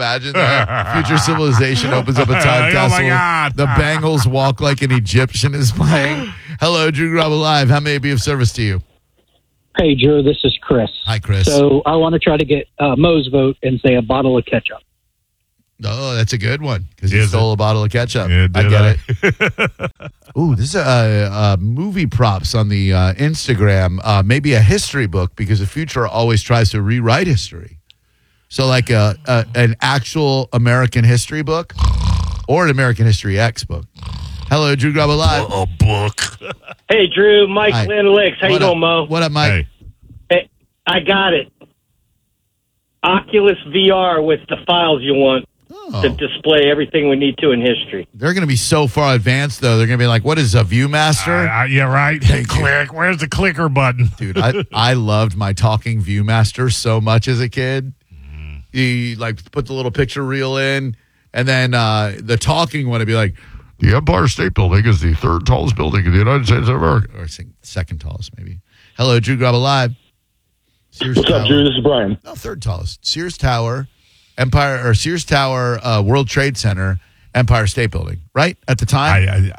imagine that? Future Civilization opens up a time capsule. Oh, my God. The Bangles Walk Like an Egyptian is playing. Hello, Drew Garabo Live. How may I be of service to you? Hey, Drew, this is Chris. Hi, Chris. So I want to try to get Mo's vote and say a bottle of ketchup. Oh, that's a good one because he Is stole a bottle of ketchup. Yeah, I did get it. Ooh, this is movie props on the Instagram. Maybe a history book because the future always tries to rewrite history. So like an actual American history book or an American History X book. Hello, Drew Garabo Live. A book. Hey, Drew, Mike Hi. Lynn Licks. How you What up? doing, Mo? What up, Mike? Hey, I got it. Oculus VR with the files you want to display everything we need to in history. They're going to be so far advanced, though. They're going to be like, what is a ViewMaster? Yeah, right. Click. Where's the clicker button? Dude, I loved my talking ViewMaster so much as a kid. You like put the little picture reel in, and then the talking one would be like, the Empire State Building is the third tallest building in the United States of America. Or second tallest, maybe. Hello, Drew Garabo Live. Sears What's Tower. up, Drew? This is Brian. No, third tallest. Sears Tower, Sears Tower, World Trade Center, Empire State Building, right? At the time?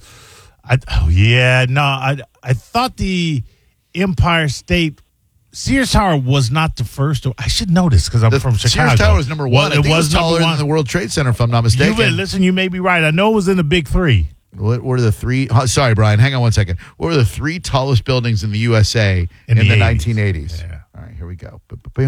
I thought the Empire State Sears Tower was not the first. I should know this because I'm from Chicago. Sears Tower was number one. Well, I think it was taller number one. than the World Trade Center, if I'm not mistaken. Listen, you may be right. I know it was in the big three. What were the three? Sorry, Brian. Hang on one second. What were the three tallest buildings in the USA in the 1980s? Yeah. All right, here we go.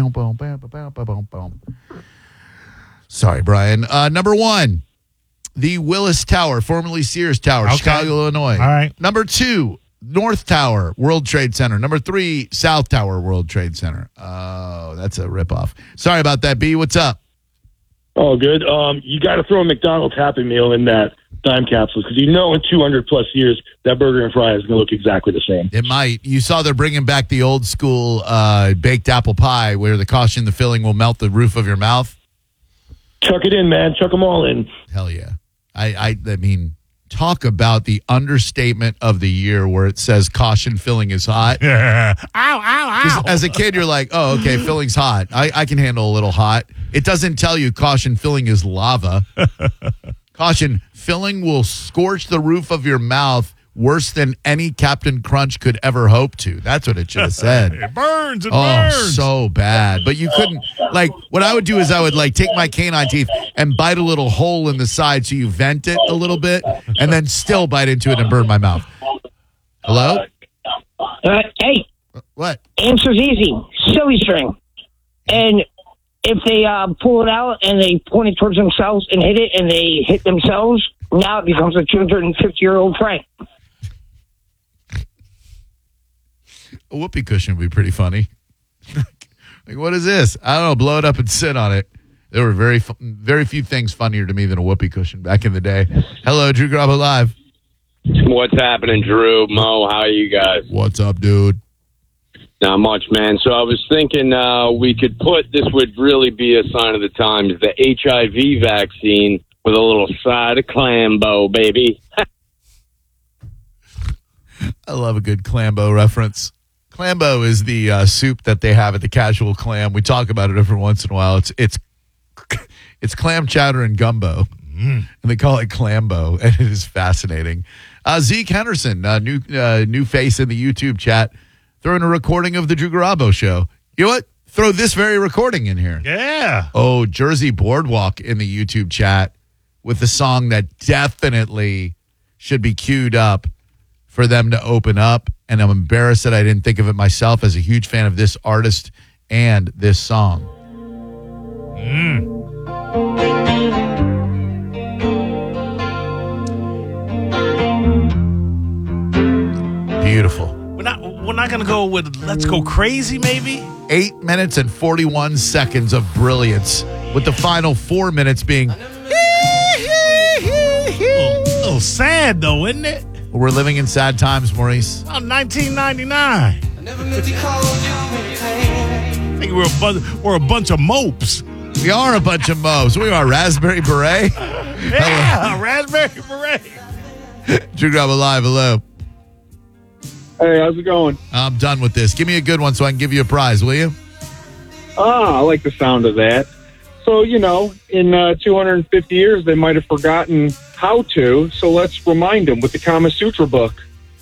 Sorry, Brian. Number one, the Willis Tower, formerly Sears Tower, Okay. Chicago, Illinois. All right. Number two, North Tower, World Trade Center. Number three, South Tower, World Trade Center. Oh, that's a ripoff. Sorry about that, B. What's up? Oh, good. You got to throw a McDonald's Happy Meal in that time capsule because in 200 plus years that burger and fry is going to look exactly the same. It might. You saw they're bringing back the old school baked apple pie where the caution the filling will melt the roof of your mouth. Chuck it in, man. Chuck them all in. Hell yeah. I mean, talk about the understatement of the year where it says caution filling is hot. Ow, ow, 'Cause ow. as a kid, you're like, oh, okay, filling's hot. I can handle a little hot. It doesn't tell you caution filling is lava. Caution filling will scorch the roof of your mouth worse than any Captain Crunch could ever hope to. That's what it should have said. It burns. It Oh, burns. so bad. But you couldn't, like, what I would do is I would, like, take my canine teeth and bite a little hole in the side so you vent it a little bit and then still bite into it and burn my mouth. Hello? Hey, What? answer's easy. Silly string. And if they pull it out and they point it towards themselves and hit it and they hit themselves, now it becomes a 250-year-old prank. A whoopee cushion would be pretty funny. Like, what is this? I don't know. Blow it up and sit on it. There were very few things funnier to me than a whoopee cushion back in the day. Hello, Drew Garabo Live. What's happening, Drew? Mo, how are you guys? What's up, dude? Not much, man. So I was thinking we could put, this would really be a sign of the times, the HIV vaccine with a little side of Clambo, baby. I love a good Clambo reference. Clambo is the soup that they have at the Casual Clam. We talk about it every once in a while. It's clam chowder and gumbo, and they call it Clambo, and it is fascinating. Zeke Henderson, new face in the YouTube chat, throwing a recording of the Drew Garabo show. You know what? Throw this very recording in here. Yeah. Oh, Jersey Boardwalk in the YouTube chat with the song that definitely should be queued up for them to open up. And I'm embarrassed that I didn't think of it myself as a huge fan of this artist and this song. Beautiful. We're not going to go with Let's Go Crazy, maybe? 8 minutes and 41 seconds of brilliance, with the final 4 minutes being... A little sad, though, isn't it? We're living in sad times, Maurice. Oh, 1999. I think we're a bunch of mopes. We are a bunch of mopes. We are Raspberry Beret. Yeah, Raspberry Beret. Drew Garabo Live, hello. Hey, how's it going? I'm done with this. Give me a good one so I can give you a prize, will you? I like the sound of that. So, in 250 years, they might have forgotten how to. So let's remind them with the Kama Sutra book.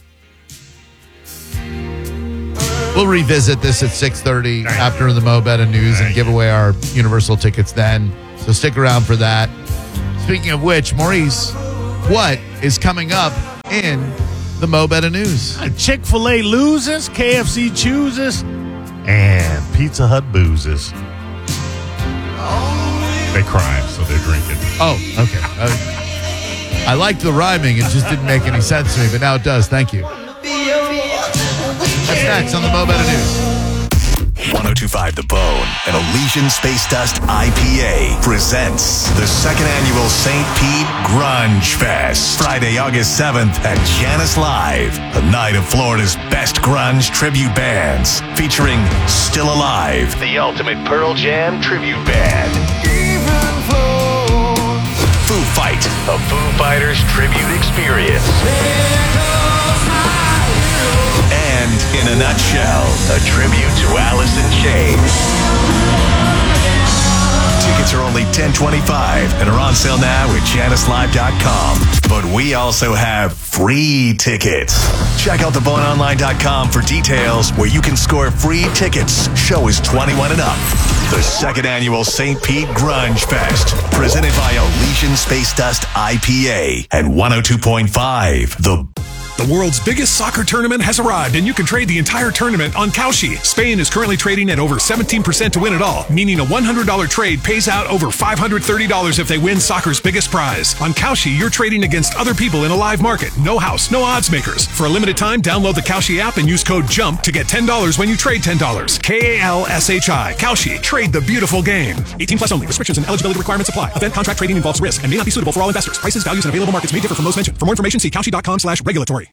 We'll revisit this at 6:30 after the Mo Betta News and give away our Universal tickets then. So stick around for that. Speaking of which, Maurice, what is coming up in the Mo Betta News? Chick-fil-A loses, KFC chooses, and Pizza Hut boozes. They crying, so they're drinking. Oh, okay. I liked the rhyming. It just didn't make any sense to me, but now it does. Thank you. That's next on the Mo Betta News. 1025 The Bone and Elysian Space Dust IPA presents the second annual St. Pete Grunge Fest. Friday, August 7th at Janice Live. A night of Florida's best grunge tribute bands featuring Still Alive, the ultimate Pearl Jam tribute band. Foo Fight, a Foo Fighters tribute experience. And in a nutshell, a tribute to Alice in Chains. Tickets are only $10.25 and are on sale now at JaniceLive.com. But we also have free tickets. Check out theboneonline.com for details where you can score free tickets. Show is 21 and up. The second annual St. Pete Grunge Fest, presented by Elysian Space Dust IPA and 102.5 The world's biggest soccer tournament has arrived, and you can trade the entire tournament on Kalshi. Spain is currently trading at over 17% to win it all, meaning a $100 trade pays out over $530 if they win soccer's biggest prize. On Kalshi, you're trading against other people in a live market. No house, no odds makers. For a limited time, download the Kalshi app and use code JUMP to get $10 when you trade $10. KALSHI. Kalshi. Trade the beautiful game. 18 plus only. Restrictions and eligibility requirements apply. Event contract trading involves risk and may not be suitable for all investors. Prices, values, and available markets may differ from those mentioned. For more information, see Kalshi.com/regulatory.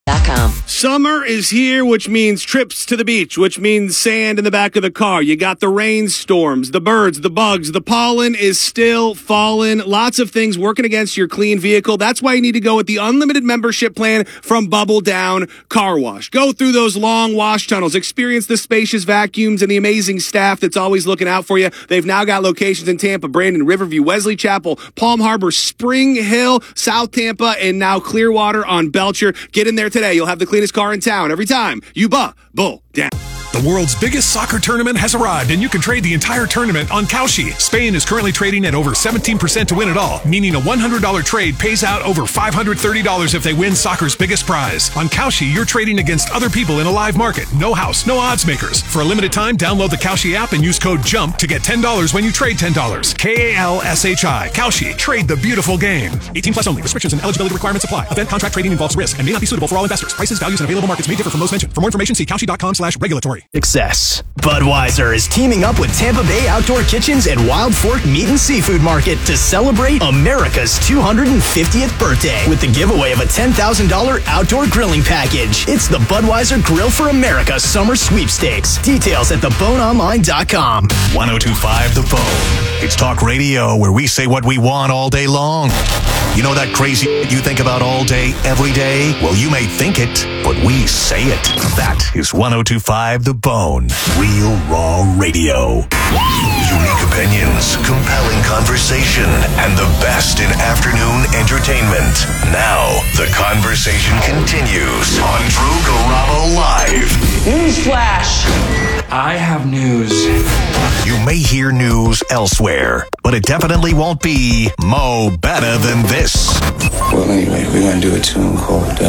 Summer is here, which means trips to the beach, which means sand in the back of the car. You got the rainstorms, the birds, the bugs, the pollen is still falling. Lots of things working against your clean vehicle. That's why you need to go with the unlimited membership plan from Bubble Down Car Wash. Go through those long wash tunnels, experience the spacious vacuums and the amazing staff that's always looking out for you. They've now got locations in Tampa, Brandon, Riverview, Wesley Chapel, Palm Harbor, Spring Hill, South Tampa, and now Clearwater on Belcher. Get in there today. You'll have the cleanest car in town every time you Bubble Down. The world's biggest soccer tournament has arrived, and you can trade the entire tournament on Kalshi. Spain is currently trading at over 17% to win it all, meaning a $100 trade pays out over $530 if they win soccer's biggest prize. On Kalshi, you're trading against other people in a live market. No house, no odds makers. For a limited time, download the Kalshi app and use code JUMP to get $10 when you trade $10. KALSHI. Kalshi. Trade the beautiful game. 18 plus only. Restrictions and eligibility requirements apply. Event contract trading involves risk and may not be suitable for all investors. Prices, values, and available markets may differ from those mentioned. For more information, see Kalshi.com/regulatory. Success. Budweiser is teaming up with Tampa Bay Outdoor Kitchens and Wild Fork Meat and Seafood Market to celebrate America's 250th birthday with the giveaway of a $10,000 outdoor grilling package. It's the Budweiser Grill for America Summer Sweepstakes. Details at theboneonline.com. 1025 The Bone. It's talk radio where we say what we want all day long. You know that crazy you think about all day, every day? Well, you may think it, but we say it. That is 1025 The Bone. Real raw radio. Unique opinions, compelling conversation, and the best in afternoon entertainment. Now, the conversation continues on Drew Garabo Live. Newsflash! I have news. You may hear news elsewhere, but it definitely won't be Mo Better Than This. Well, anyway, we're going to do a tune called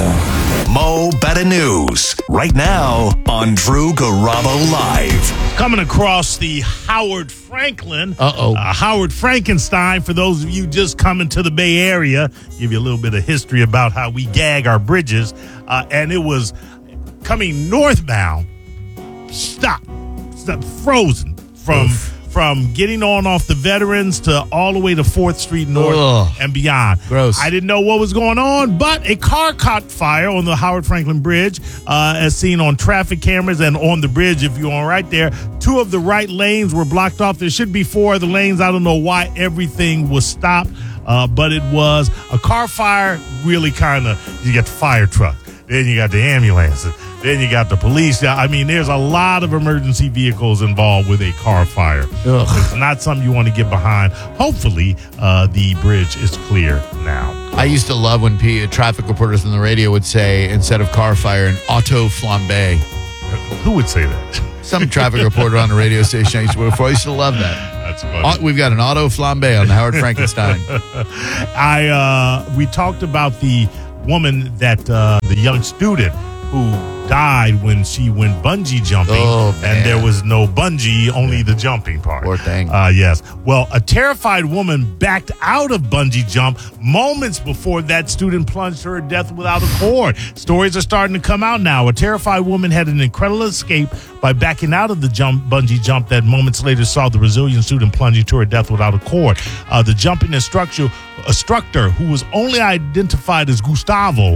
Mo Better News, right now on Drew Garabo Live. Coming across the Howard Franklin. Howard Frankenstein, for those of you just coming to the Bay Area, give you a little bit of history about how we gag our bridges. And it was coming northbound, stopped, frozen from getting on off the Veterans to all the way to 4th Street North and beyond. Gross. I didn't know what was going on, but a car caught fire on the Howard Franklin Bridge, as seen on traffic cameras and on the bridge. If you're on right there, 2 of the right lanes were blocked off. There should be 4 of the lanes. I don't know why everything was stopped, but it was a car fire. Really kind of, you got the fire truck, then you got the ambulances. Then you got the police. I mean, there's a lot of emergency vehicles involved with a car fire. It's not something you want to get behind. Hopefully, the bridge is clear now. I used to love when traffic reporters on the radio would say, instead of car fire, an auto flambe. Who would say that? Some traffic reporter on the radio station I used to work for. I used to love that. That's funny. We've got an auto flambe on the Howard Frankenstein. We talked about the woman that the young student who died when she went bungee jumping, and there was no bungee, only the jumping part. Poor thing. Yes. Well, a terrified woman backed out of bungee jump moments before that student plunged to her death without a cord. Stories are starting to come out now. A terrified woman had an incredible escape by backing out of the bungee jump that moments later saw the resilient student plunging to her death without a cord. The jumping instructor, who was only identified as Gustavo,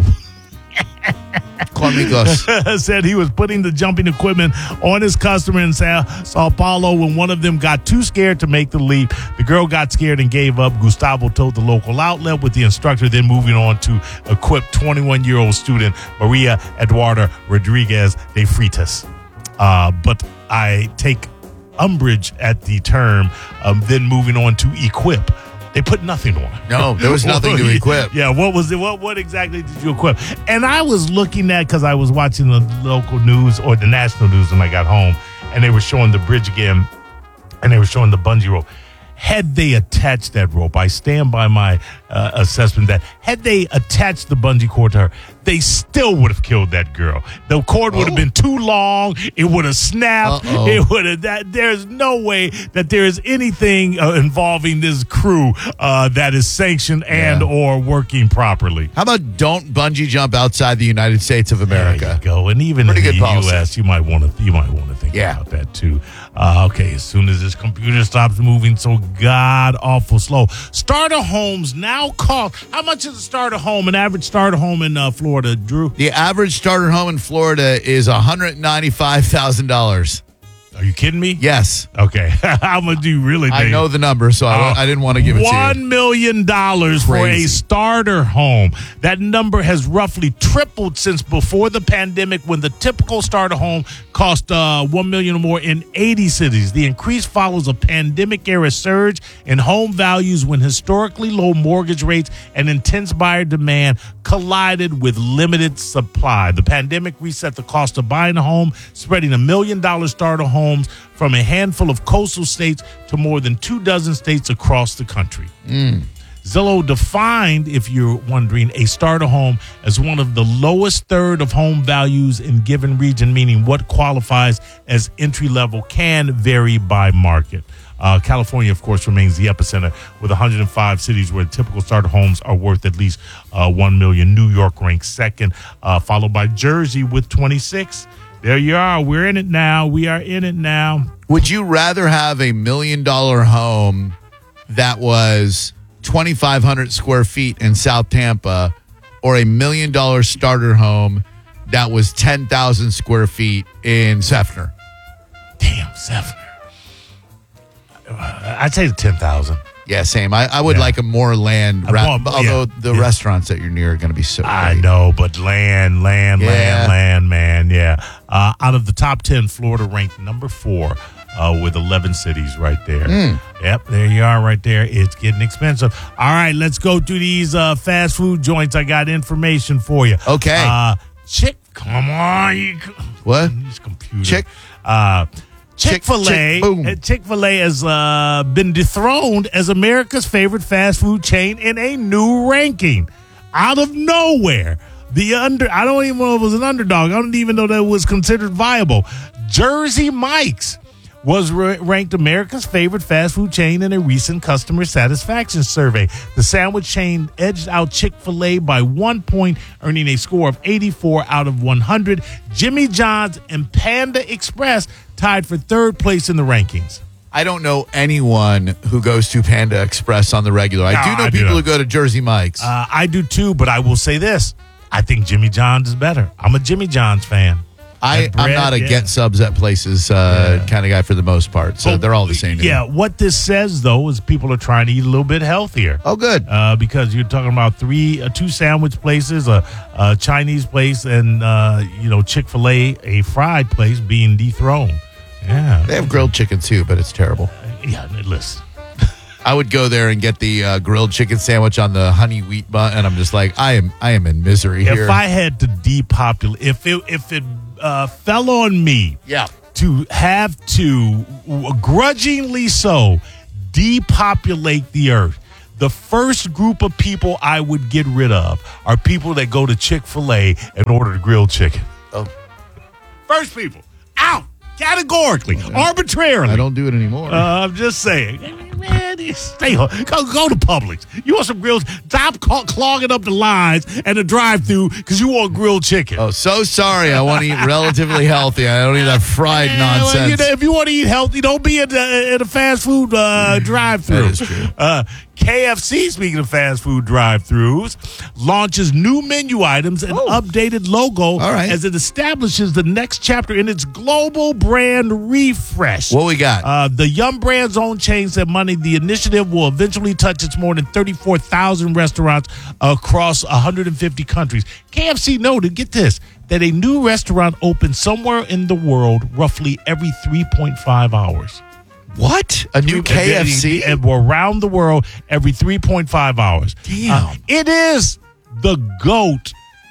said he was putting the jumping equipment on his customer in Sao Paulo when one of them got too scared to make the leap. The girl got scared and gave up. Gustavo told the local outlet, with the instructor then moving on to equip 21-year-old student Maria Eduarda Rodriguez de Freitas. But I take umbrage at the term then moving on to equip. They put nothing on. No, there was nothing to equip. Yeah, what was it? What exactly did you equip? And I was looking at, because I was watching the local news or the national news when I got home, and they were showing the bridge again, and they were showing the bungee rope. Had they attached that rope, I stand by my assessment that had they attached the bungee cord to her, they still would have killed that girl. The cord would have been too long. It would have snapped. It would have. There's no way that there is anything involving this crew that is sanctioned and or working properly. How about don't bungee jump outside the United States of America? There you go. And even in the U.S., you might want to think about that too. Okay, as soon as this computer stops moving so god awful slow, starter homes now cost. How much is a starter home? An average starter home in Florida, Drew? The average starter home in Florida is $195,000. Are you kidding me? Yes. Okay. How much do you really think? I know the number, so I didn't want to give it to you. $1 million for a starter home. That number has roughly tripled since before the pandemic, when the typical starter home cost $1 million or more in 80 cities. The increase follows a pandemic-era surge in home values when historically low mortgage rates and intense buyer demand collided with limited supply. The pandemic reset the cost of buying a home, spreading $1 million starter homes from a handful of coastal states to more than 24 states across the country. Zillow defined, if you're wondering, a starter home as one of the lowest third of home values in given region, meaning what qualifies as entry level can vary by market. California, of course, remains the epicenter with 105 cities where typical starter homes are worth at least $1 million. New York ranks second, followed by Jersey with 26. There you are. We're in it now. We are in it now. Would you rather have $1 million home that was 2,500 square feet in South Tampa, or $1 million starter home that was 10,000 square feet in Seffner? Damn, Seffner. I'd say 10,000. Yeah, same. I would like a more land, although the restaurants that you're near are going to be so great. I know, but land, man, yeah. Out of the top 10, Florida ranked number 4 with 11 cities right there. Yep, there you are right there. It's getting expensive. All right, let's go to these fast food joints. I got information for you. Okay. Come on. What? This computer. Chick-fil-A has been dethroned as America's favorite fast food chain in a new ranking. Out of nowhere. I don't even know if it was an underdog. I don't even know that it was considered viable. Jersey Mike's was ranked America's favorite fast food chain in a recent customer satisfaction survey. The sandwich chain edged out Chick-fil-A by 1 point, earning a score of 84 out of 100. Jimmy John's and Panda Express tied for third place in the rankings. I don't know anyone who goes to Panda Express on the regular. I do know people who go to Jersey Mike's. I do too, but I will say this. I think Jimmy John's is better. I'm a Jimmy John's fan. I'm not a get subs at places kind of guy for the most part, so they're all the same. Yeah, what this says, though, is people are trying to eat a little bit healthier. Oh, good. Because you're talking about two sandwich places, a Chinese place, and, Chick-fil-A, a fried place being dethroned. Yeah. They have grilled chicken, too, but it's terrible. Yeah, listen. I would go there and get the grilled chicken sandwich on the honey wheat bun, and I'm just like, I am in misery here. If I had to depopulate, if it fell on me, to have to grudgingly so depopulate the earth, the first group of people I would get rid of are people that go to Chick-fil-A and order the grilled chicken. Oh, first people out. Categorically, arbitrarily. I don't do it anymore. I'm just saying. Man, stay home. Go to Publix. You want some grills? Stop clogging up the lines and the drive-thru because you want grilled chicken. Oh, so sorry. I want to eat relatively healthy. I don't eat that fried nonsense. If you want to eat healthy, don't be at a fast food drive-thru. That is true. KFC, speaking of fast food drive-thrus, launches new menu items and updated logo as it establishes the next chapter in its global brand refresh. What we got? The Yum Brand's own chain said Monday the initiative will eventually touch its more than 34,000 restaurants across 150 countries. KFC noted, get this, that a new restaurant opens somewhere in the world roughly every 3.5 hours. What? A new KFC? And around the world every 3.5 hours. Damn. It is the GOAT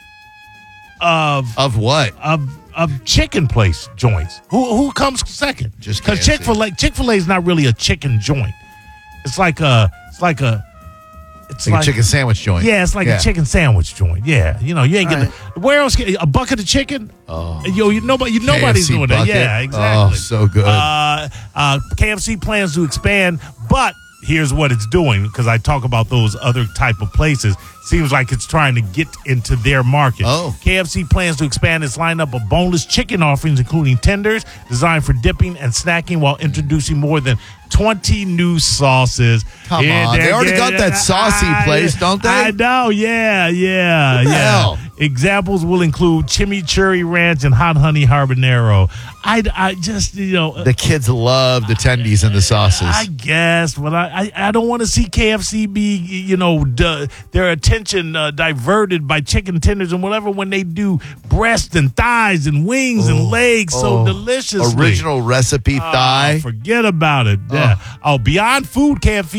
of what? Of chicken place joints. Who comes second? Just because Chick-fil-A is not really a chicken joint. It's like a chicken sandwich joint. Yeah, it's like a chicken sandwich joint. Yeah, you ain't getting where else? A bucket of chicken? Oh, nobody's KFC doing bucket. that. Yeah, exactly. Oh, so good. KFC plans to expand, but here's what it's doing, because I talk about those other type of places. Seems like it's trying to get into their market. Oh. KFC plans to expand its lineup of boneless chicken offerings, including tenders designed for dipping and snacking, while introducing more than 20 new sauces. Come on. They already got that saucy place, don't they? I know. Yeah. What the hell? Examples will include chimichurri ranch and hot honey habanero. I just, the kids love the tendies and the sauces. I guess, but I don't want to see KFC be, their attention diverted by chicken tenders and whatever when they do breast and thighs and wings and legs so deliciously. Original recipe thigh. Forget about it. Yeah. Beyond Food,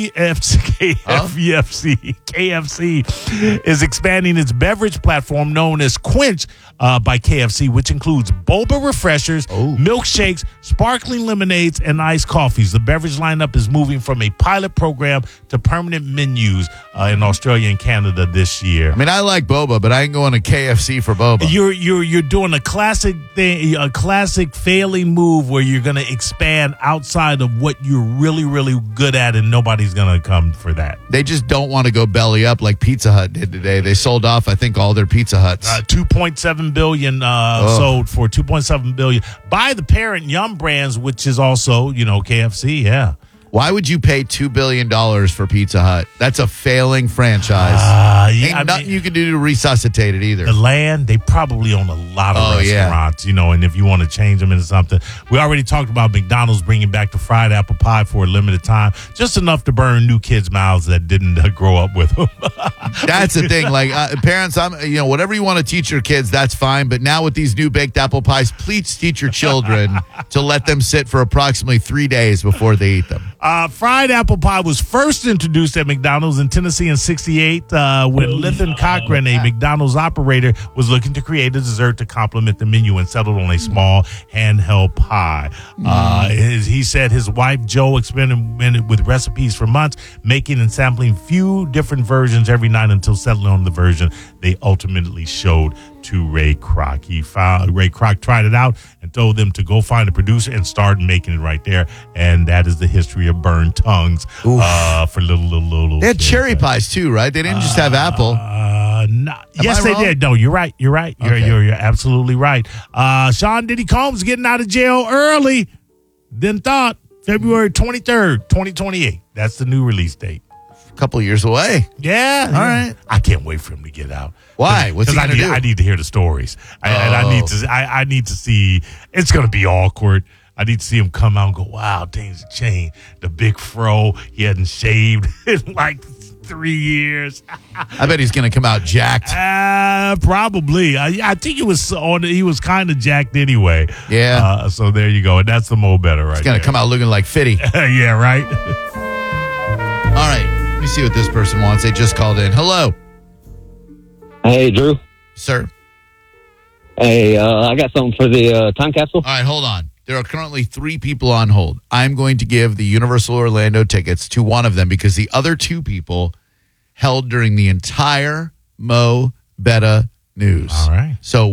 KFC is expanding its beverage platform known as Quench by KFC, which includes boba refreshers, milkshakes, sparkling lemonades, and iced coffees. The beverage lineup is moving from a pilot program to permanent menus in Australia and Canada this year. I mean, I like boba, but I ain't going to KFC for boba. You're doing a classic thing, a classic failing move where you're going to expand outside of what you're really, really good at, and nobody's going to come for that. They just don't want to go belly up like Pizza Hut did today. They sold off, I think, all their Pizza Huts. 2.7 billion sold for 2.7 billion by the parent Yum Brands, which is also, KFC. Yeah. Why would you pay $2 billion for Pizza Hut? That's a failing franchise. Ain't nothing you can do to resuscitate it either. The land, they probably own a lot of restaurants, and if you want to change them into something. We already talked about McDonald's bringing back the fried apple pie for a limited time, just enough to burn new kids' mouths that didn't grow up with them. That's the thing. Like, parents, whatever you want to teach your kids, that's fine. But now with these new baked apple pies, please teach your children to let them sit for approximately 3 days before they eat them. Fried apple pie was first introduced at McDonald's in Tennessee in 1968 when Lytton Cochran, a McDonald's operator, was looking to create a dessert to complement the menu and settled on a small handheld pie. He said his wife, Jo, experimented with recipes for months, making and sampling few different versions every night until settling on the version they ultimately showed to Ray Kroc. Ray Kroc tried it out and told them to go find a producer and start making it right there. And that is the history of burned tongues for little. They had cherry pies too, right? They didn't just have apple. Yes, they did. No, you're right. You're absolutely right. Sean Diddy Combs getting out of jail early than thought. February 23rd, 2028. That's the new release date. a couple of years away. Yeah. All right. I can't wait for him to get out. Why? What's he going to do? I need to hear the stories. I need to see. It's going to be awkward. I need to see him come out and go, wow, Danger Chain, the big fro. He hadn't shaved in like 3 years. I bet he's going to come out jacked. Probably. I think he was kind of jacked anyway. Yeah. So there you go. And that's the Mo Better right He's going to come out looking like Fitty. Yeah, right? All right. Let me see what this person wants. They just called in. Hello. Hey, Drew. Sir. Hey, I got something for the time capsule. All right, hold on. There are currently 3 people on hold. I'm going to give the Universal Orlando tickets to one of them because the other 2 people held during the entire Mo Betta news. All right. So